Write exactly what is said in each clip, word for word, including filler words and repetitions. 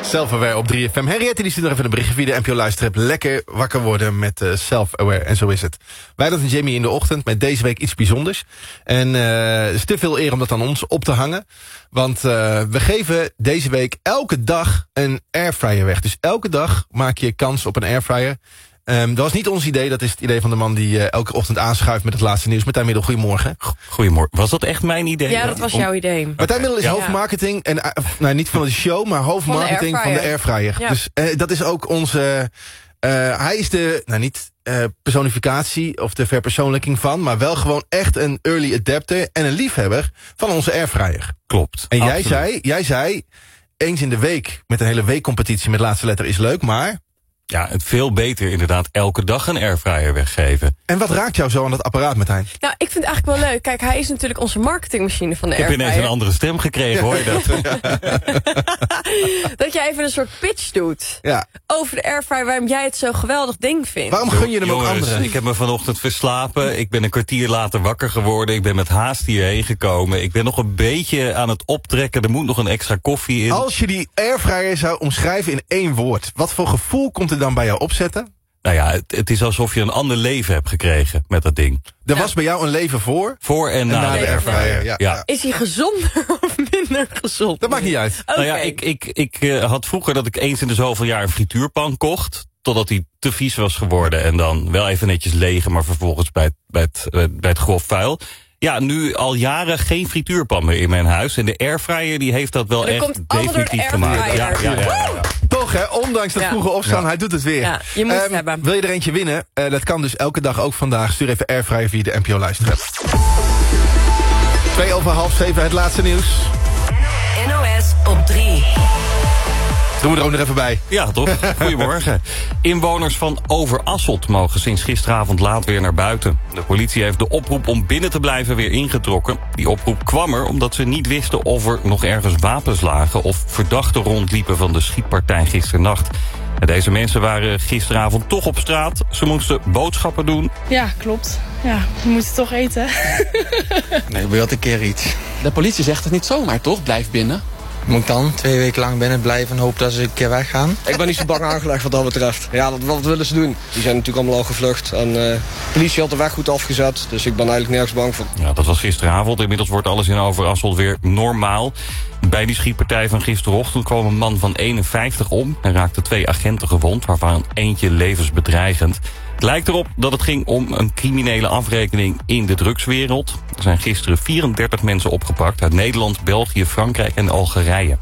Self-Aware op drie F M. Henriette die stuurt nog even een berichtje via de N P O Luisterrep. Lekker wakker worden met uh, Self-Aware. En zo is het. Wij dat en Jamie in de ochtend met deze week iets bijzonders. En uh, het is te veel eer om dat aan ons op te hangen. Want uh, we geven deze week elke dag een airfryer weg. Dus elke dag maak je kans op een airfryer. Um, dat was niet ons idee, dat is het idee van de man die uh, elke ochtend aanschuift met het laatste nieuws. Martijn Middel, goedemorgen. Goedemorgen. Was dat echt mijn idee? Ja, dat was jouw idee. Om... Martijn Middel is ja. hoofdmarketing, en, uh, nou niet van de show, maar hoofdmarketing van de airfryer. Ja. Dus uh, dat is ook onze... Uh, hij is de, nou niet uh, personificatie of de verpersoonlijking van, maar wel gewoon echt een early adapter en een liefhebber van onze airfryer. Klopt. En jij zei, jij zei, eens in de week met een hele weekcompetitie met laatste letter is leuk, maar... Ja, het veel beter inderdaad elke dag een airfryer weggeven. En wat raakt jou zo aan dat apparaat, Martijn? Nou, ik vind het eigenlijk wel leuk. Kijk, hij is natuurlijk onze marketingmachine van de ik airfryer. Ik heb ineens een andere stem gekregen, hoor je dat? Dat jij even een soort pitch doet. Ja. Over de airfryer, waarom jij het zo'n geweldig ding vindt. Waarom gun je hem Jongens, ook anderen? Ik heb me vanochtend verslapen. Ik ben een kwartier later wakker geworden. Ik ben met haast hierheen gekomen. Ik ben nog een beetje aan het optrekken. Er moet nog een extra koffie in. Als je die airfryer zou omschrijven in één woord, wat voor gevoel komt er dan bij jou opzetten? Nou ja, het, het is alsof je een ander leven hebt gekregen met dat ding. Er ja. was bij jou een leven voor? Voor en, en na, na de, de airfryer. Ja. Ja. Is hij gezonder of minder gezond? Dat maakt niet uit. Okay. Nou ja, ik, ik, ik uh, had vroeger dat ik eens in de zoveel jaar een frituurpan kocht. Totdat hij te vies was geworden. En dan wel even netjes legen, maar vervolgens bij het, bij het, uh, bij het grof vuil. Ja, nu al jaren geen frituurpan meer in mijn huis. En de airfryer die heeft dat wel echt definitief gemaakt. Ja, ja, ja, ja, ja. Toch hè, ondanks dat ja. vroege opstaan, ja. hij doet het weer. Ja, je moet um, het hebben. Wil je er eentje winnen? Uh, dat kan dus elke dag ook vandaag. Stuur even airfryer via de N P O Luisterrep. Twee over half zeven, het laatste nieuws. N O S op drie. Doen we er ook nog even bij. Ja, toch? Goedemorgen. Inwoners van Overasselt mogen sinds gisteravond laat weer naar buiten. De politie heeft de oproep om binnen te blijven weer ingetrokken. Die oproep kwam er omdat ze niet wisten of er nog ergens wapens lagen of verdachten rondliepen van de schietpartij gisternacht. En deze mensen waren gisteravond toch op straat. Ze moesten boodschappen doen. Ja, klopt. Ja, we moeten toch eten. Nee, wil een keer iets. De politie zegt het niet zomaar, toch? Blijf binnen. Moet ik dan twee weken lang binnen blijven en hoop dat ze een keer weggaan? Ik ben niet zo bang aangelegd wat dat betreft. Ja, wat, wat willen ze doen? Die zijn natuurlijk allemaal al gevlucht. En uh, de politie had de weg goed afgezet. Dus ik ben eigenlijk nergens bang voor. Ja, dat was gisteravond. Inmiddels wordt alles in Overasselt weer normaal. Bij die schietpartij van gisterochtend kwam een man van eenenvijftig om. En raakte twee agenten gewond, waarvan eentje levensbedreigend. Het lijkt erop dat het ging om een criminele afrekening in de drugswereld. Er zijn gisteren vierendertig mensen opgepakt uit Nederland, België, Frankrijk en Algerije.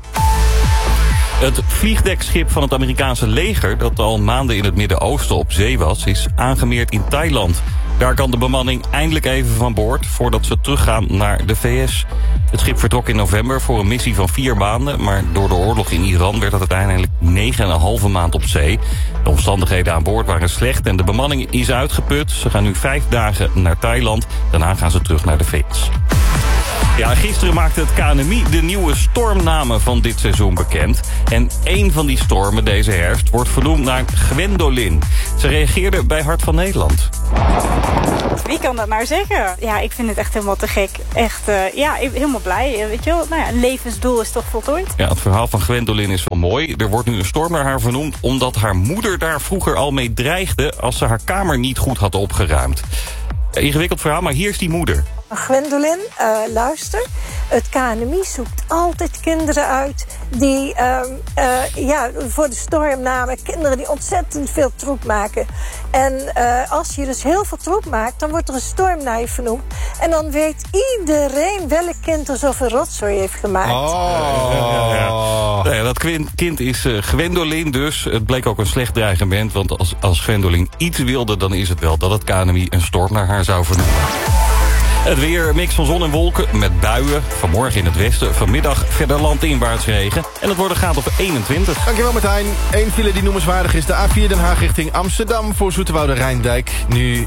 Het vliegdekschip van het Amerikaanse leger, dat al maanden in het Midden-Oosten op zee was, is aangemeerd in Thailand. Daar kan de bemanning eindelijk even van boord voordat ze teruggaan naar de V S. Het schip vertrok in november voor een missie van vier maanden, maar door de oorlog in Iran werd het uiteindelijk negen en een halve maand op zee. De omstandigheden aan boord waren slecht en de bemanning is uitgeput. Ze gaan nu vijf dagen naar Thailand, daarna gaan ze terug naar de V S. Ja, gisteren maakte het K N M I de nieuwe stormnamen van dit seizoen bekend. En één van die stormen deze herfst wordt vernoemd naar Gwendolyn. Ze reageerde bij Hart van Nederland. Wie kan dat nou zeggen? Ja, ik vind het echt helemaal te gek. Echt, uh, ja, helemaal blij. Weet je wel, nou ja, een levensdoel is toch voltooid? Ja, het verhaal van Gwendolyn is wel mooi. Er wordt nu een storm naar haar vernoemd omdat haar moeder daar vroeger al mee dreigde als ze haar kamer niet goed had opgeruimd. Ingewikkeld verhaal, maar hier is die moeder. Gwendolyn, uh, luister. Het K N M I zoekt altijd kinderen uit die uh, uh, ja, voor de stormnamen, kinderen die ontzettend veel troep maken. En uh, als je dus heel veel troep maakt, dan wordt er een storm naar je vernoemd. En dan weet iedereen welk kind er zoveel rotzooi heeft gemaakt. Oh. Ja, ja. Nou ja, dat kind is uh, Gwendolyn dus. Het bleek ook een slecht dreigement, want als, als Gwendolyn iets wilde, dan is het wel dat het K N M I een storm naar haar zou vernoemen. Het weer, mix van zon en wolken met buien. Vanmorgen in het westen, vanmiddag verder landinwaarts regen. En het wordt een graad of eenentwintig. Dankjewel Martijn. Eén file die noemenswaardig is de A vier Den Haag richting Amsterdam voor Zoeterwoude Rijndijk. Nu